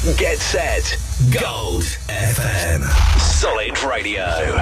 Get set. Gold FM. Solid Radio.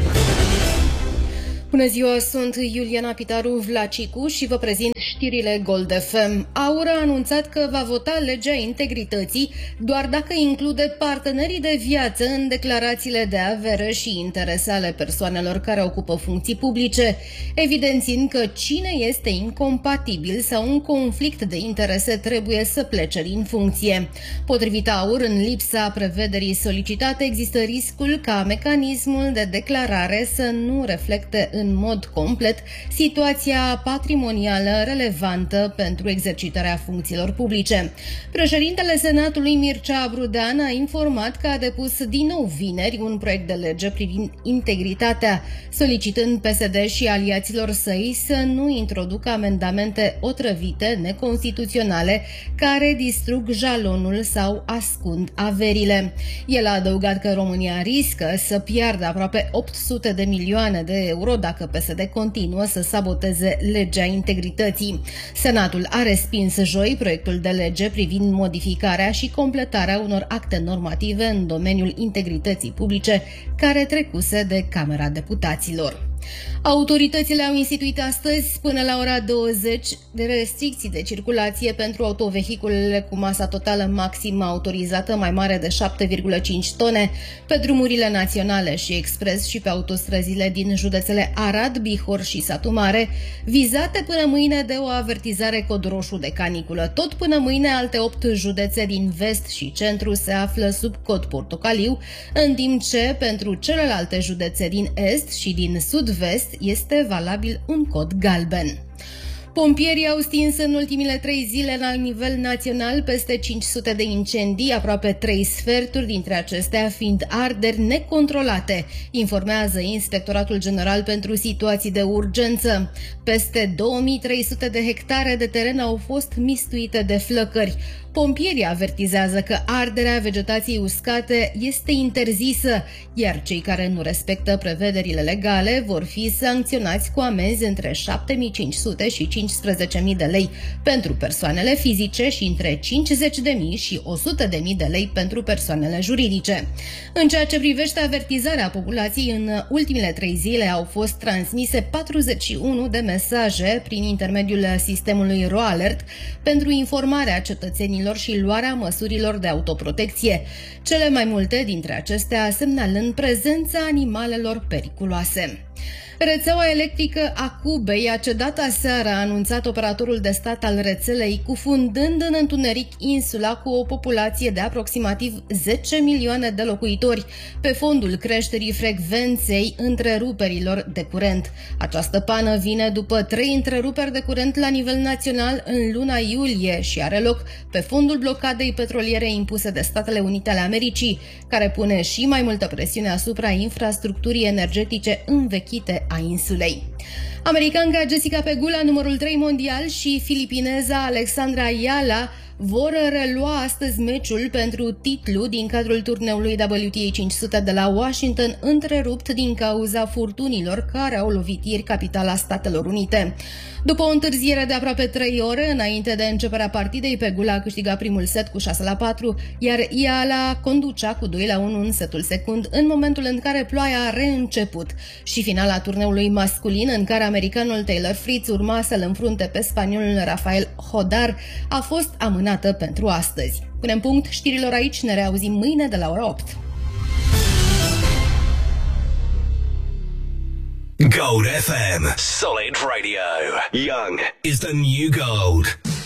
Bună ziua, sunt Iuliana Pitaru Vlacicu și vă prezint știrile Gold FM. AUR a anunțat că va vota legea integrității doar dacă include partenerii de viață în declarațiile de avere și interese ale persoanelor care ocupă funcții publice, evidențiind că cine este incompatibil sau în conflict de interese trebuie să plece din funcție. Potrivit AUR, în lipsa prevederii solicitate, există riscul ca mecanismul de declarare să nu reflecte în mod complet situația patrimonială relevantă pentru exercitarea funcțiilor publice. Președintele Senatului Mircea Brudean a informat că a depus din nou vineri un proiect de lege privind integritatea, solicitând PSD și aliaților săi să nu introducă amendamente otrăvite, neconstituționale, care distrug jalonul sau ascund averile. El a adăugat că România riscă să piardă aproape 800 de milioane de euro dacă PSD continuă să saboteze legea integrității. Senatul a respins joi proiectul de lege privind modificarea și completarea unor acte normative în domeniul integrității publice care trecuse de Camera Deputaților. Autoritățile au instituit astăzi până la ora 20 de restricții de circulație pentru autovehiculele cu masa totală maximă autorizată mai mare de 7,5 tone pe drumurile naționale și expres și pe autostrăzile din județele Arad, Bihor și Satu Mare, vizate până mâine de o avertizare cod roșu de caniculă. Tot până mâine alte 8 județe din vest și centru se află sub cod portocaliu, în timp ce pentru celelalte județe din est și din sud-vest este valabil un cod galben. Pompierii au stins în ultimile 3 zile la nivel național peste 500 de incendii, aproape 3 sferturi dintre acestea fiind arderi necontrolate, informează Inspectoratul General pentru Situații de Urgență. Peste 2300 de hectare de teren au fost mistuite de flăcări. Pompierii avertizează că arderea vegetației uscate este interzisă, iar cei care nu respectă prevederile legale vor fi sancționați cu amenzi între 7.500 și 15.000 de lei pentru persoanele fizice și între 50.000 și 100.000 de lei pentru persoanele juridice. În ceea ce privește avertizarea populației, în ultimele 3 zile au fost transmise 41 de mesaje prin intermediul sistemului RoAlert pentru informarea cetățenilor și luarea măsurilor de autoprotecție, cele mai multe dintre acestea semnalând prezența animalelor periculoase. Rețeaua electrică a Cubei a cedat aseară, a anunțat operatorul de stat al rețelei, cufundând în întuneric insula cu o populație de aproximativ 10 milioane de locuitori, pe fondul creșterii frecvenței întreruperilor de curent. Această pană vine după 3 întreruperi de curent la nivel național în luna iulie și are loc pe fondul blocadei petroliere impuse de Statele Unite ale Americii, care pune și mai multă presiune asupra infrastructurii energetice învechite a insulei. Americanca Jessica Pegula, numărul 3 mondial, și filipineza Alexandra Ayala vor relua astăzi meciul pentru titlu din cadrul turneului WTA 500 de la Washington, întrerupt din cauza furtunilor care au lovit ieri capitala Statelor Unite. După o întârziere de aproape 3 ore înainte de începerea partidei, Pegula a câștigat primul set cu 6-4, iar Ayala conducea cu 2-1 în setul secund, în momentul în care ploaia a reînceput. Și finala turneului masculin, în care americanul Taylor Fritz urma să-l înfrunte pe spaniolul Rafael Hodar, a fost amânată pentru astăzi. Punem punct știrilor aici, ne reauzim mâine de la ora 8. Gold FM. Solid Radio. Young is the new gold.